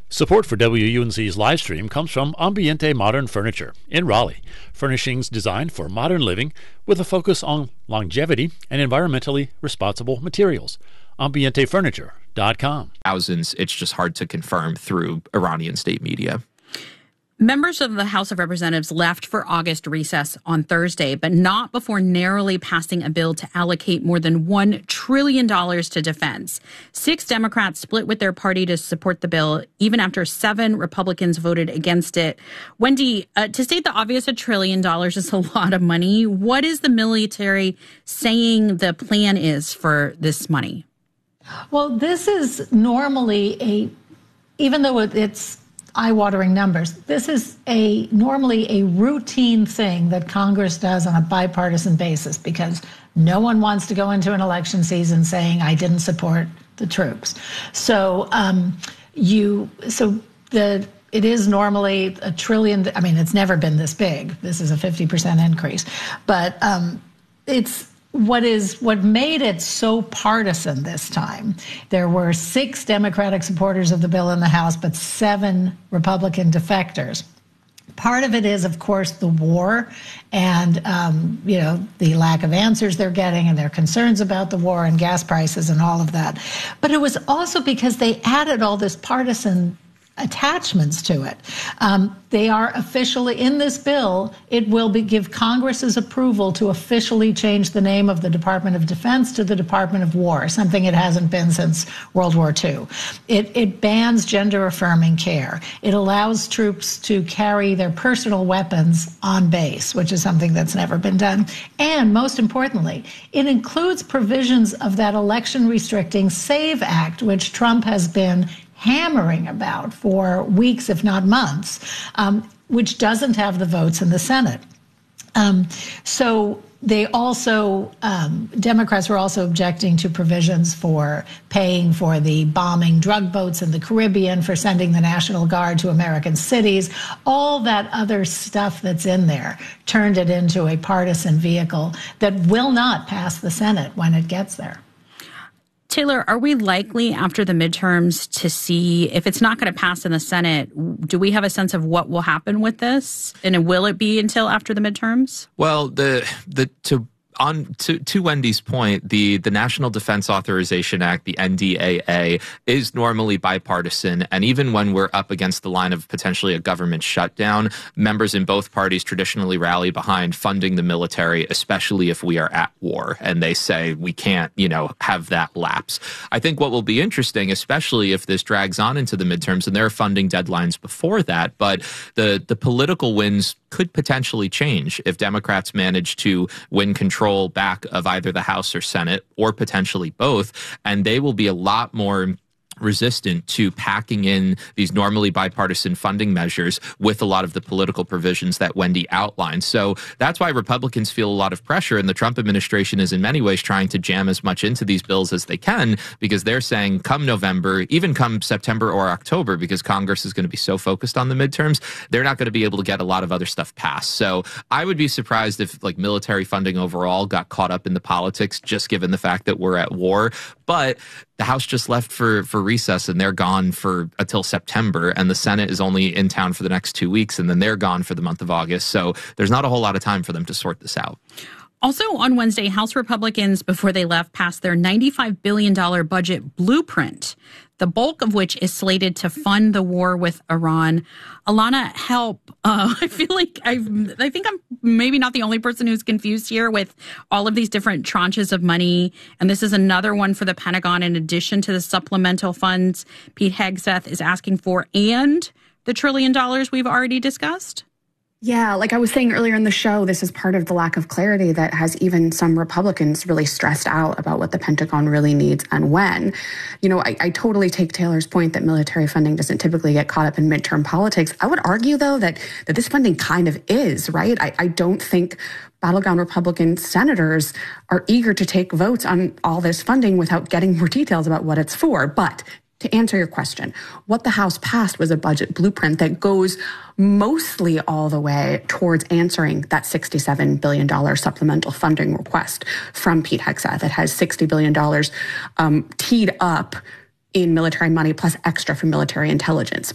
Support for WUNC's live stream comes from Ambiente Modern Furniture in Raleigh, furnishings designed for modern living with a focus on longevity and environmentally responsible materials. AmbienteFurniture.com. Thousands, it's just hard to confirm through Iranian state media. Members of the House of Representatives left for August recess on Thursday, but not before narrowly passing a bill to allocate more than $1 trillion to defense. 6 Democrats split with their party to support the bill, even after 7 Republicans voted against it. Wendy, to state the obvious, $1 trillion is a lot of money. What is the military saying the plan is for this money? Well, this is normally even though it's eye-watering numbers, this is normally a routine thing that Congress does on a bipartisan basis because no one wants to go into an election season saying, I didn't support the troops. So it is normally $1 trillion. I mean, it's never been this big. This is a 50% increase. But what made it so partisan this time, there were 6 Democratic supporters of the bill in the House, but 7 Republican defectors. Part of it is, of course, the war and, the lack of answers they're getting and their concerns about the war and gas prices and all of that. But it was also because they added all this partisan attachments to it. They are officially, in this bill, it will give Congress's approval to officially change the name of the Department of Defense to the Department of War, something it hasn't been since World War II. It bans gender-affirming care. It allows troops to carry their personal weapons on base, which is something that's never been done. And most importantly, it includes provisions of that election-restricting SAVE Act, which Trump has been hammering about for weeks, if not months, which doesn't have the votes in the Senate. So they also, Democrats were also objecting to provisions for paying for the bombing drug boats in the Caribbean, for sending the National Guard to American cities. All that other stuff that's in there turned it into a partisan vehicle that will not pass the Senate when it gets there. Taylor, are we likely after the midterms to see, if it's not going to pass in the Senate, do we have a sense of what will happen with this? And will it be until after the midterms? Well, to Wendy's point, the National Defense Authorization Act, the NDAA, is normally bipartisan. And even when we're up against the line of potentially a government shutdown, members in both parties traditionally rally behind funding the military, especially if we are at war. And they say we can't, have that lapse. I think what will be interesting, especially if this drags on into the midterms, and there are funding deadlines before that, but the political winds could potentially change if Democrats manage to win control back of either the House or Senate, or potentially both, and they will be a lot more resistant to packing in these normally bipartisan funding measures with a lot of the political provisions that Wendy outlined. So that's why Republicans feel a lot of pressure, and the Trump administration is in many ways trying to jam as much into these bills as they can, because they're saying come November, even come September or October, because Congress is going to be so focused on the midterms, they're not going to be able to get a lot of other stuff passed. So I would be surprised if military funding overall got caught up in the politics, just given the fact that we're at war. But the House just left for recess, and they're gone until September, and the Senate is only in town for the next 2 weeks, and then they're gone for the month of August. So there's not a whole lot of time for them to sort this out. Also on Wednesday, House Republicans, before they left, passed their $95 billion budget blueprint, the bulk of which is slated to fund the war with Iran. Alana, help. I feel like I think I'm maybe not the only person who's confused here with all of these different tranches of money. And this is another one for the Pentagon in addition to the supplemental funds Pete Hegseth is asking for and the $1 trillion we've already discussed. Yeah, like I was saying earlier in the show, this is part of the lack of clarity that has even some Republicans really stressed out about what the Pentagon really needs and when. I totally take Taylor's point that military funding doesn't typically get caught up in midterm politics. I would argue, though, that this funding kind of is, right? I don't think battleground Republican senators are eager to take votes on all this funding without getting more details about what it's for. But to answer your question, what the House passed was a budget blueprint that goes mostly all the way towards answering that $67 billion supplemental funding request from Pete Hegseth. It has $60 billion teed up in military money plus extra for military intelligence.